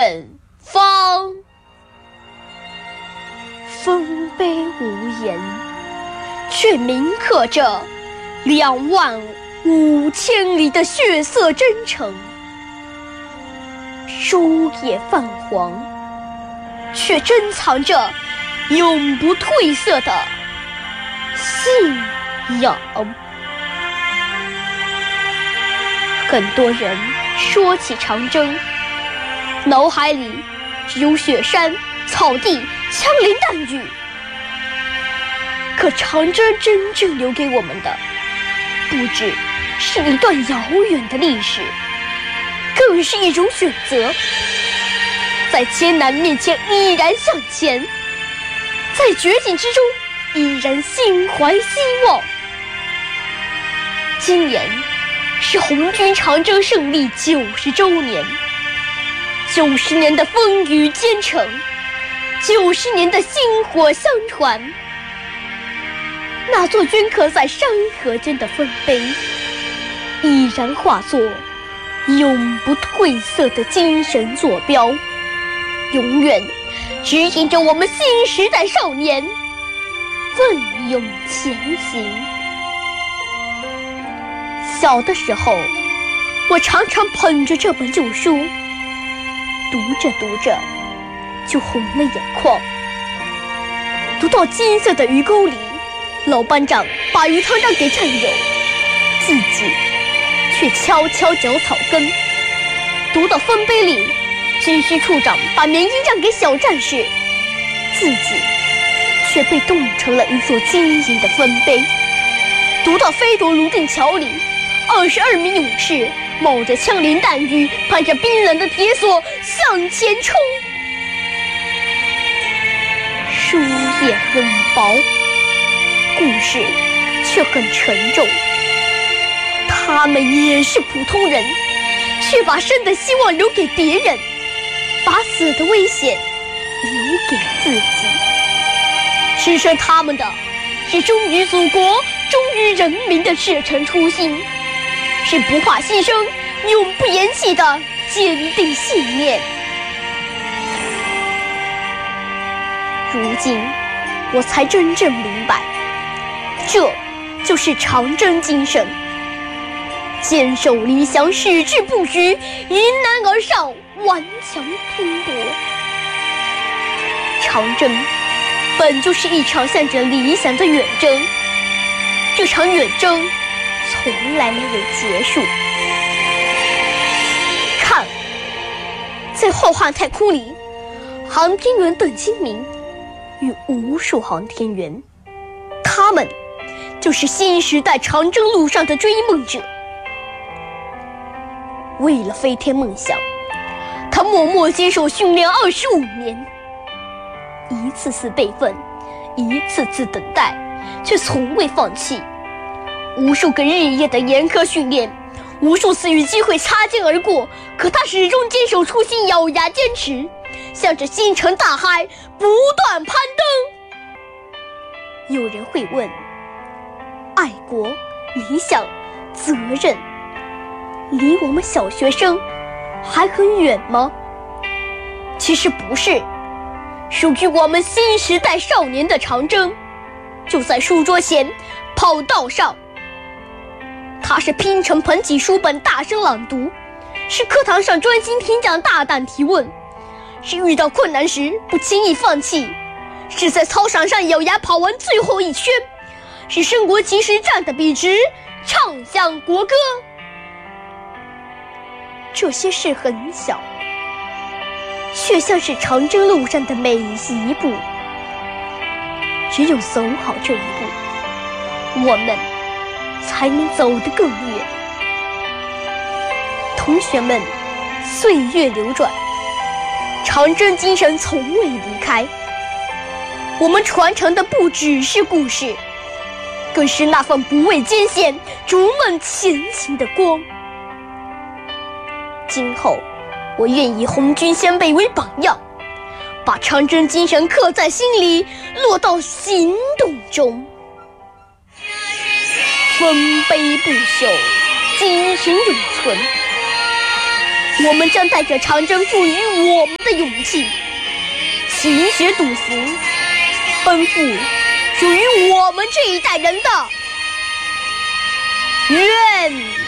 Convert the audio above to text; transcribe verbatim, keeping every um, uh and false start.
远方。丰碑无言，却铭刻着两万五千里的血色真诚。书页泛黄，却珍藏着永不褪色的信仰。很多人说起长征，脑海里只有雪山、草地、枪林弹雨。可长征真正留给我们的，不只是一段遥远的历史，更是一种选择，在艰难面前依然向前，在绝境之中依然心怀希望。今年是红军长征胜利九十周年，九十年的风雨兼程，九十年的薪火相传。那座镌刻在山河间的丰碑，依然化作永不褪色的精神坐标，永远指引着我们新时代少年奋勇前行。小的时候，我常常捧着这本旧书，读着读着就红了眼眶。读到金色的鱼钩里，老班长把鱼汤让给战友，自己却悄悄嚼草根。读到丰碑里，军需处长把棉衣让给小战士，自己却被冻成了一座晶莹的丰碑。读到飞夺泸定桥里，二十二名勇士冒着枪林弹雨，攀着冰冷的铁索向前冲。书页很薄，故事却很沉重。他们也是普通人，却把生的希望留给别人，把死的危险留给自己。支撑他们的是忠于祖国、忠于人民的赤诚初心，是不怕牺牲、永不言弃的坚定信念。如今我才真正明白，这就是长征精神，坚守理想，矢志不渝，迎难而上，顽强拼搏。长征本就是一场向着理想的远征，这场远征从来没有结束。看，在浩瀚太空里，航天员邓清明与无数航天员，他们就是新时代长征路上的追梦者。为了飞天梦想，他默默接受训练二十五年，一次次备份，一次次等待，却从未放弃。无数个日夜的严苛训练，无数次与机会擦肩而过，可他始终坚守初心，咬牙坚持，向着星辰大海不断攀登。有人会问，爱国、理想、责任，离我们小学生还很远吗？其实不是，属于我们新时代少年的长征，就在书桌前、跑道上。它是拼成捧起书本大声朗读，是课堂上专心听讲大胆提问，是遇到困难时不轻易放弃，是在操场上咬牙跑完最后一圈，是升国旗时站得笔直，唱响国歌。这些事很小，却像是长征路上的每一步。只有走好这一步，我们才能走得更远。同学们，岁月流转，长征精神从未离开。我们传承的不只是故事，更是那份不畏艰险、逐梦前行的光。今后，我愿以红军先辈为榜样，把长征精神刻在心里，落到行动中。丰碑不朽，精神永存。 我们将带着长征赋予我们的勇气，勤学笃行，奔赴属于我们这一代人的愿